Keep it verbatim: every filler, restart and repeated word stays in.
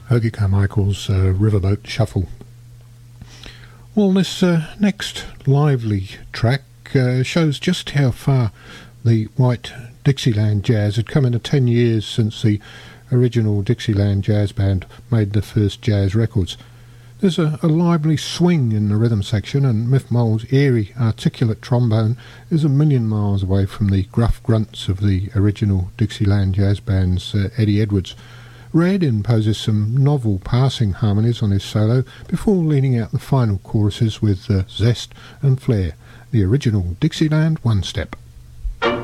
Hoagy Carmichael's uh, Riverboat Shuffle. Well, this uh, next lively track uh, shows just how far the white Dixieland jazz had come in the ten years since the original Dixieland Jazz Band made the first jazz records. There's a, a lively swing in the rhythm section, and Miff Mole's airy, articulate trombone is a million miles away from the gruff grunts of the original Dixieland Jazz Band's uh, Eddie Edwards. Red imposes some novel passing harmonies on his solo before leaning out the final choruses with uh, zest and flair. The original Dixieland one-step.